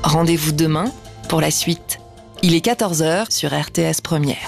Rendez-vous demain pour la suite. Il est 14h sur RTS Première.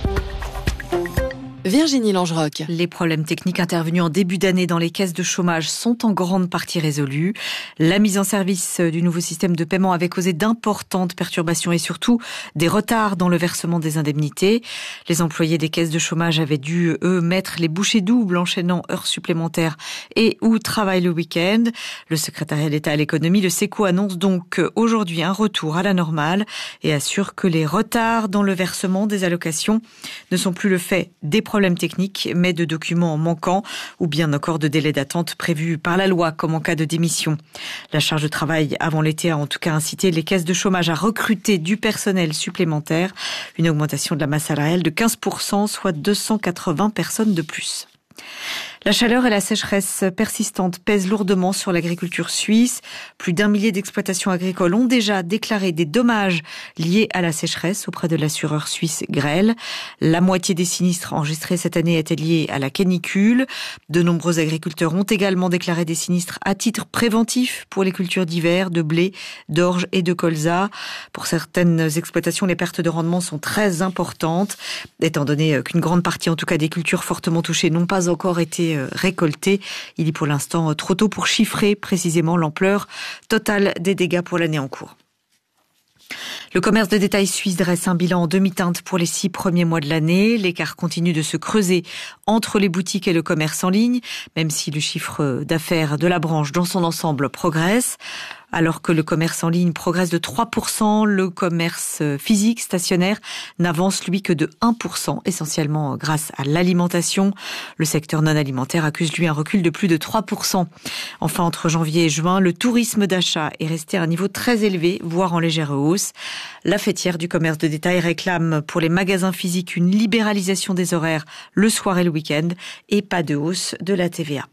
Virginie Langerock. Les problèmes techniques intervenus en début d'année dans les caisses de chômage sont en grande partie résolus. La mise en service du nouveau système de paiement avait causé d'importantes perturbations et surtout des retards dans le versement des indemnités. Les employés des caisses de chômage avaient dû, eux, mettre les bouchées doubles, enchaînant heures supplémentaires et ou travail le week-end. Le secrétariat d'État à l'économie, le SECO, annonce donc aujourd'hui un retour à la normale et assure que les retards dans le versement des allocations ne sont plus le fait des problèmes techniques, mais de documents manquants ou bien encore de délais d'attente prévus par la loi, comme en cas de démission. La charge de travail avant l'été a en tout cas incité les caisses de chômage à recruter du personnel supplémentaire, une augmentation de la masse salariale de 15%, soit 280 personnes de plus. La chaleur et la sécheresse persistante pèsent lourdement sur l'agriculture suisse. Plus d'1 millier d'exploitations agricoles ont déjà déclaré des dommages liés à la sécheresse auprès de l'assureur suisse Grell. La moitié des sinistres enregistrés cette année étaient liés à la canicule. De nombreux agriculteurs ont également déclaré des sinistres à titre préventif pour les cultures d'hiver, de blé, d'orge et de colza. Pour certaines exploitations, les pertes de rendement sont très importantes, étant donné qu'une grande partie, en tout cas des cultures fortement touchées, n'ont pas encore été récoltées. Il est pour l'instant trop tôt pour chiffrer précisément l'ampleur totale des dégâts pour l'année en cours. Le commerce de détail suisse dresse un bilan en demi-teinte pour les 6 premiers mois de l'année. L'écart continue de se creuser entre les boutiques et le commerce en ligne, même si le chiffre d'affaires de la branche dans son ensemble progresse. Alors que le commerce en ligne progresse de 3%, le commerce physique stationnaire n'avance lui que de 1%, essentiellement grâce à l'alimentation. Le secteur non alimentaire accuse lui un recul de plus de 3%. Enfin, entre janvier et juin, le tourisme d'achat est resté à un niveau très élevé, voire en légère hausse. La fêtière du commerce de détail réclame pour les magasins physiques une libéralisation des horaires le soir et le week-end et pas de hausse de la TVA.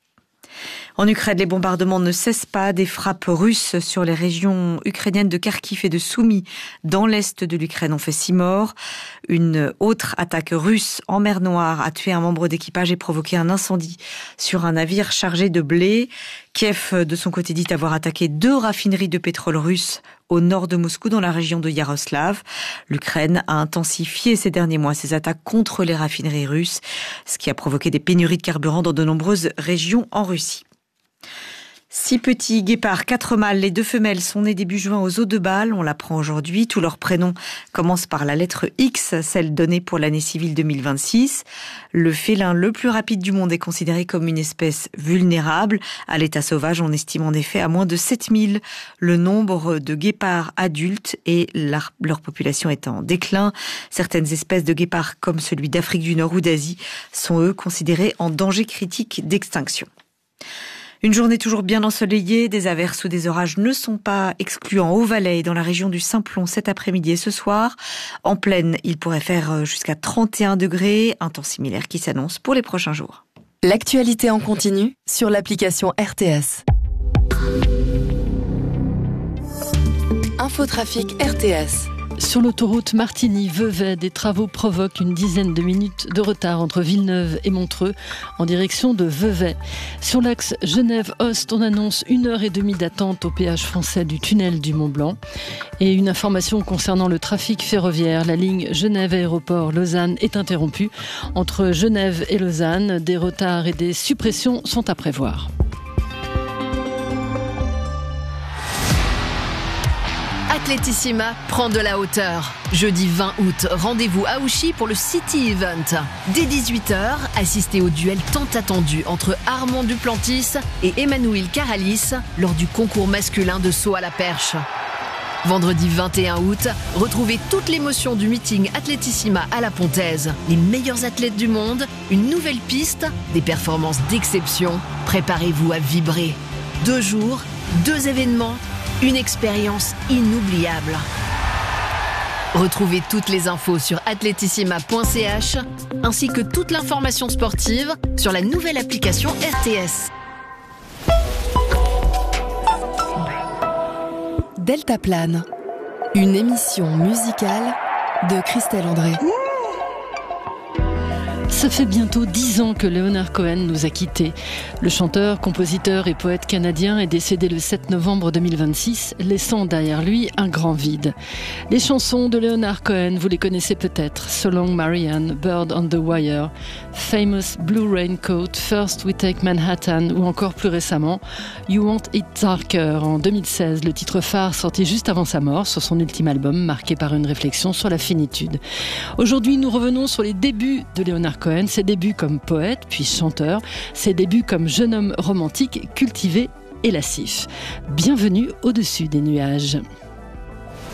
En Ukraine, les bombardements ne cessent pas. Des frappes russes sur les régions ukrainiennes de Kharkiv et de Soumy dans l'est de l'Ukraine ont fait 6 morts. Une autre attaque russe en mer Noire a tué un membre d'équipage et provoqué un incendie sur un navire chargé de blé. Kiev, de son côté, dit avoir attaqué 2 raffineries de pétrole russes au nord de Moscou, dans la région de Yaroslav. L'Ukraine a intensifié ces derniers mois ses attaques contre les raffineries russes, ce qui a provoqué des pénuries de carburant dans de nombreuses régions en Russie. 6 petits guépards, 4 mâles, les 2 femelles sont nés début juin aux eaux de Bâle. On l'apprend aujourd'hui. Tous leurs prénoms commencent par la lettre X, celle donnée pour l'année civile 2026. Le félin le plus rapide du monde est considéré comme une espèce vulnérable. À l'état sauvage, on estime en effet à moins de 7000 le nombre de guépards adultes et leur population est en déclin. Certaines espèces de guépards, comme celui d'Afrique du Nord ou d'Asie, sont eux considérés en danger critique d'extinction. Une journée toujours bien ensoleillée, des averses ou des orages ne sont pas exclus en Haut-Valais et dans la région du Simplon cet après-midi et ce soir. En plaine, il pourrait faire jusqu'à 31 degrés, un temps similaire qui s'annonce pour les prochains jours. L'actualité en continu sur l'application RTS. Infotrafic RTS. Sur l'autoroute Martigny-Vevey, des travaux provoquent une dizaine de minutes de retard entre Villeneuve et Montreux en direction de Vevey. Sur l'axe Genève-Ost, on annonce 1h30 d'attente au péage français du tunnel du Mont-Blanc. Et une information concernant le trafic ferroviaire. La ligne Genève-Aéroport-Lausanne est interrompue. Entre Genève et Lausanne, des retards et des suppressions sont à prévoir. Atletissima prend de la hauteur. Jeudi 20 août, rendez-vous à Ouchy pour le City Event. Dès 18h, assistez au duel tant attendu entre Armand Duplantis et Emmanuel Caralis lors du concours masculin de saut à la perche. Vendredi 21 août, retrouvez toute l'émotion du meeting Atletissima à la Pontaise. Les meilleurs athlètes du monde, une nouvelle piste, des performances d'exception. Préparez-vous à vibrer. 2 jours, 2 événements, une expérience inoubliable. Retrouvez toutes les infos sur atletissima.ch ainsi que toute l'information sportive sur la nouvelle application RTS. Deltaplane, une émission musicale de Christelle André. Ça fait bientôt 10 ans que Leonard Cohen nous a quittés. Le chanteur, compositeur et poète canadien est décédé le 7 novembre 2026, laissant derrière lui un grand vide. Les chansons de Leonard Cohen, vous les connaissez peut-être. So Long Marianne, Bird on the Wire, Famous Blue Raincoat, First We Take Manhattan ou encore plus récemment You Want It Darker en 2016, le titre phare sorti juste avant sa mort sur son ultime album marqué par une réflexion sur la finitude. Aujourd'hui, nous revenons sur les débuts de Leonard Cohen, ses débuts comme poète puis chanteur, ses débuts comme jeune homme romantique, cultivé et lascif. Bienvenue au-dessus des nuages.